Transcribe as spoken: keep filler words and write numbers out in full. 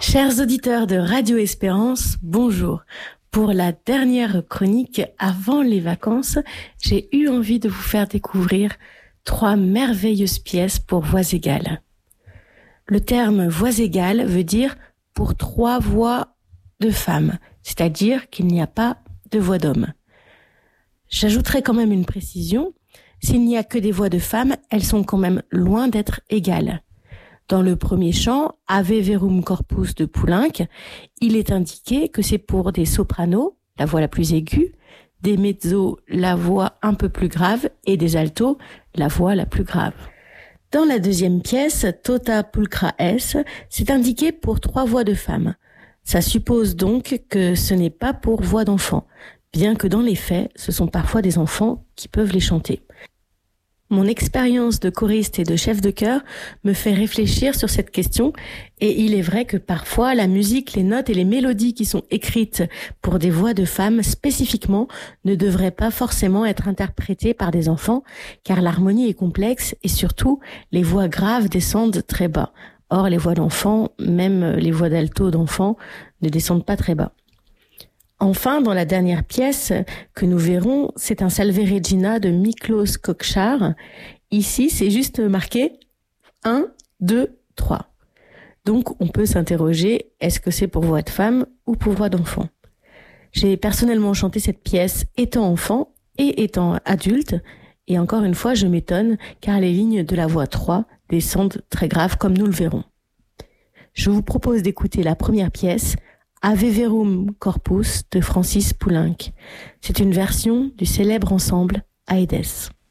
Chers auditeurs de Radio Espérance, bonjour. Pour la dernière chronique avant les vacances, j'ai eu envie de vous faire découvrir trois merveilleuses pièces pour voix égales. Le terme voix égale veut dire pour trois voix de femmes, c'est-à-dire qu'il n'y a pas de voix d'homme. J'ajouterai quand même une précision, s'il n'y a que des voix de femmes, elles sont quand même loin d'être égales. Dans le premier chant, Ave Verum Corpus de Poulenc, il est indiqué que c'est pour des sopranos, la voix la plus aiguë, des mezzos, la voix un peu plus grave, et des altos, la voix la plus grave. Dans la deuxième pièce, Tota Pulchra Est, c'est indiqué pour trois voix de femmes. Ça suppose donc que ce n'est pas pour voix d'enfants, bien que dans les faits, ce sont parfois des enfants qui peuvent les chanter. Mon expérience de choriste et de chef de chœur me fait réfléchir sur cette question et il est vrai que parfois la musique, les notes et les mélodies qui sont écrites pour des voix de femmes spécifiquement ne devraient pas forcément être interprétées par des enfants car l'harmonie est complexe et surtout les voix graves descendent très bas. Or les voix d'enfants, même les voix d'alto d'enfants, ne descendent pas très bas. Enfin, dans la dernière pièce que nous verrons, c'est un Salve Regina de Miklos Kokchar. Ici, c'est juste marqué un, deux, trois. Donc, on peut s'interroger, est-ce que c'est pour voix de femme ou pour voix d'enfant ? J'ai personnellement chanté cette pièce étant enfant et étant adulte. Et encore une fois, je m'étonne car les lignes de la voix trois descendent très graves comme nous le verrons. Je vous propose d'écouter la première pièce, Ave Verum Corpus de Francis Poulenc. C'est une version du célèbre ensemble Aedes.